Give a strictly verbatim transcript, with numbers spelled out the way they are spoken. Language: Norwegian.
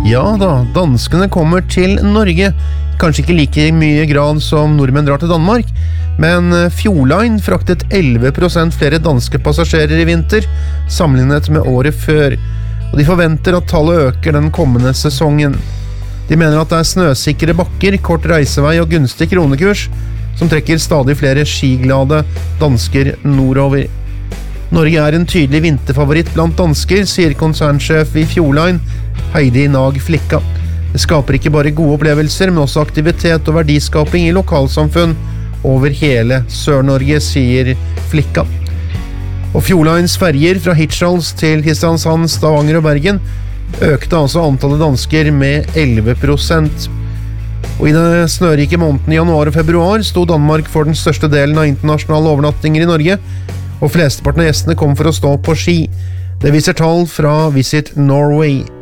Ja da, danskene kommer til Norge. Kanskje ikke like mye grad som nordmenn drar til Danmark, men Fjordline fraktet elleve prosent flere danske passasjerer i vinter, sammenlignet med året før. Og de forventer at tallet øker den kommende sesongen. De mener at det er snøsikre bakker, kort reisevei og gunstig kronekurs, som trekker stadig flere skiglade dansker nordover. Norge er en tydelig vinterfavoritt blant dansker, sier konsernsjef i Fjordline, Heidi Nag Flikka. Det skaper ikke bare gode opplevelser, men også aktivitet og verdiskaping i lokalsamfunn over hele Sør-Norge, sier Flikka. Og Fjordlines ferger fra Hirtshals til Kristiansand, Stavanger og Bergen økte altså antallet dansker med elleve prosent. Og i den snørike måneden i januar og februar stod Danmark for den største delen av internasjonale overnattinger i Norge, og flesteparten av gjestene kom for å stå på ski. Det viser tall fra Visit Norway.